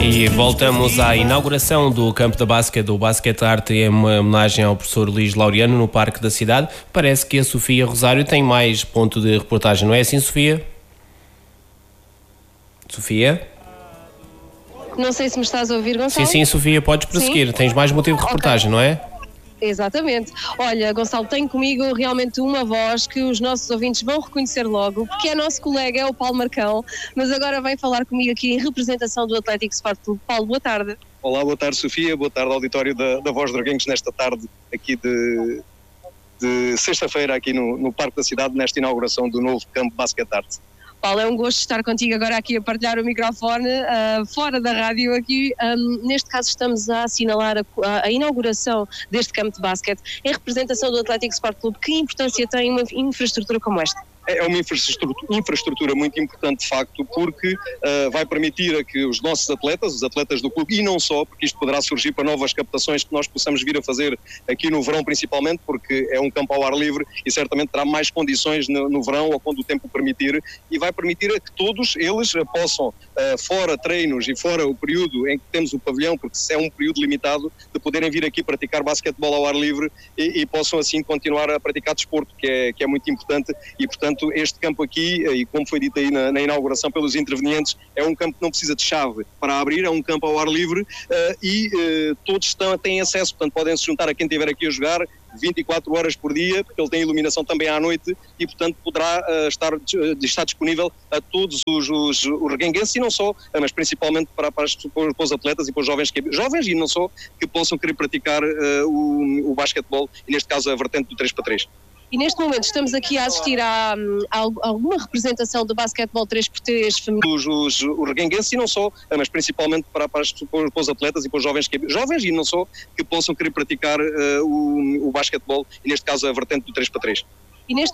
E voltamos à inauguração do campo da basquete, do Basquete Arte, em uma homenagem ao professor Luís Laureano no Parque da Cidade. Parece que a Sofia Rosário tem mais ponto de reportagem, não é assim, Sofia? Sofia? Não sei se me estás a ouvir, Gonçalo. Sim, Sofia, podes prosseguir. Sim? Tens mais motivo de reportagem, não é? Exatamente. Olha, Gonçalo, tenho comigo realmente uma voz que os nossos ouvintes vão reconhecer logo, porque é nosso colega, é o Paulo Marcão, mas agora vem falar comigo aqui em representação do Atlético Sport Clube. Paulo, boa tarde. Olá, boa tarde, Sofia, boa tarde, auditório da Voz Draguenhos, nesta tarde aqui de sexta-feira aqui no Parque da Cidade, nesta inauguração do novo campo Basket Arte. Paulo, é um gosto estar contigo agora aqui a partilhar o microfone fora da rádio aqui. Neste caso estamos a assinalar a inauguração deste campo de basquete em representação do Atlético Sport Clube. Que importância tem uma infraestrutura como esta? É uma infraestrutura muito importante, de facto, porque vai permitir a que os nossos atletas, os atletas do clube, e não só, porque isto poderá surgir para novas captações que nós possamos vir a fazer aqui no verão principalmente, porque é um campo ao ar livre e certamente terá mais condições no verão ou quando o tempo permitir, e vai permitir a que todos eles possam, fora treinos e fora o período em que temos o pavilhão, porque se é um período limitado, de poderem vir aqui praticar basquetebol ao ar livre e possam assim continuar a praticar desporto, que é muito importante. E portanto este campo aqui, e como foi dito aí na inauguração pelos intervenientes, é um campo que não precisa de chave para abrir, é um campo ao ar livre e todos têm acesso, portanto podem se juntar a quem estiver aqui a jogar 24 horas por dia, porque ele tem iluminação também à noite e portanto poderá estar disponível a todos os reguenguenses e não só, mas principalmente para os atletas e para os jovens e não só, que possam querer praticar o basquetebol e neste caso a vertente do 3x3. E neste momento estamos aqui a assistir a alguma representação do basquetebol 3x3 feminino. Os reguenguenses e não só, mas principalmente para os atletas e para os jovens e não só, que possam querer praticar o basquetebol e neste caso a vertente do 3x3. E neste